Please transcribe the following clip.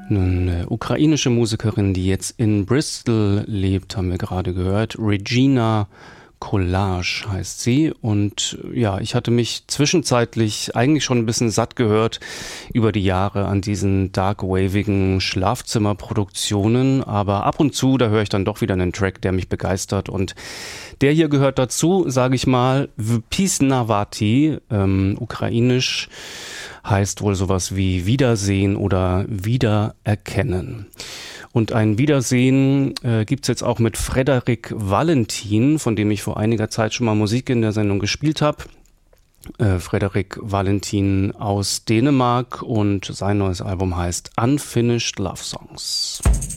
Eine ukrainische Musikerin, die jetzt in Bristol lebt, haben wir gerade gehört. Regina Collage heißt sie. Und ja, ich hatte mich zwischenzeitlich eigentlich schon ein bisschen satt gehört über die Jahre an diesen darkwavigen Schlafzimmerproduktionen. Aber ab und zu, da höre ich dann doch wieder einen Track, der mich begeistert. Und der hier gehört dazu, sage ich mal, Vpisnavati, ukrainisch heißt wohl sowas wie Wiedersehen oder Wiedererkennen. Und ein Wiedersehen gibt's jetzt auch mit Frederic Valentin, von dem ich vor einiger Zeit schon mal Musik in der Sendung gespielt habe. Frederic Valentin aus Dänemark und sein neues Album heißt Unfinished Love Songs.